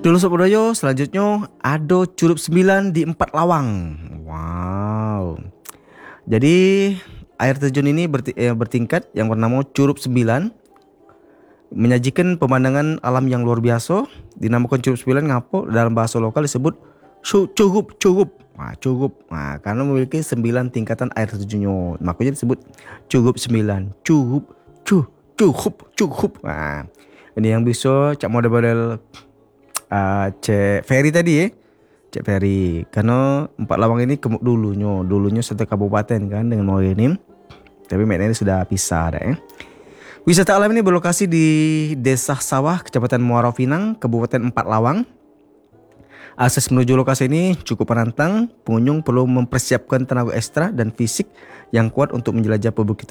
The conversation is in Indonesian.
Dulu Sob Doyo, selanjutnya ada Curug 9 di 4 Lawang. Wow. Jadi air terjun ini bertingkat yang bernama Curug 9, menyajikan pemandangan alam yang luar biasa. Dinamakan Curug 9 ngapo dalam bahasa lokal disebut cugup. Cugup. Karena memiliki 9 tingkatan air terjunnya. Makanya disebut Cugup 9. Cugup. Ini yang bisa cak model-model Cek Ferry tadi ya. Cek Ferry. Karena 4 Lawang ini kemuk dulunya satu kabupaten kan dengan Morenim. Tapi ini sudah pisah dah ya. Wisata alam ini berlokasi di Desa Sawah, Kecamatan Muara Pinang, Kabupaten 4 Lawang. Akses menuju lokasi ini cukup menantang. Pengunjung perlu mempersiapkan tenaga ekstra dan fisik yang kuat untuk menjelajah perbukitan